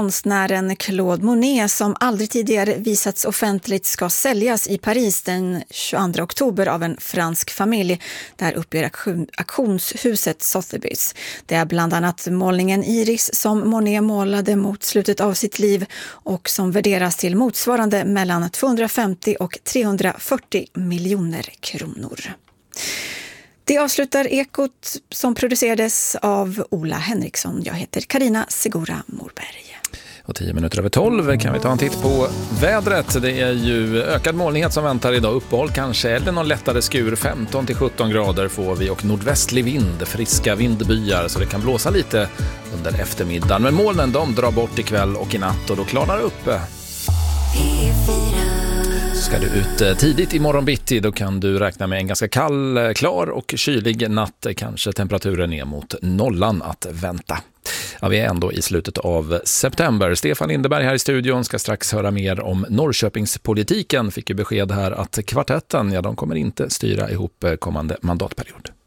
konstnären Claude Monet som aldrig tidigare visats offentligt ska säljas i Paris den 22 oktober av en fransk familj. Där uppger auktionshuset Sotheby's. Det är bland annat målningen Iris som Monet målade mot slutet av sitt liv och som värderas till motsvarande mellan 250 och 340 miljoner kronor. Det avslutar Ekot som producerades av Ola Henriksson. Jag heter Carina Segura Morberg. Och 10:10 kan vi ta en titt på vädret. Det är ju ökad molnighet som väntar idag. Uppehåll kanske eller någon lättare skur. 15-17 grader får vi och nordvästlig vind. Friska vindbyar så det kan blåsa lite under eftermiddagen. Men molnen de drar bort ikväll och i natt och då klarnar det upp. Ska du ut tidigt imorgon bitti då kan du räkna med en ganska kall, klar och kylig natt. Kanske temperaturen ner mot nollan att vänta. Ja, vi är ändå i slutet av september. Stefan Lindeberg här i studion ska strax höra mer om Norrköpingspolitiken. Fick ju besked här att kvartetten, ja, de kommer inte styra ihop kommande mandatperiod.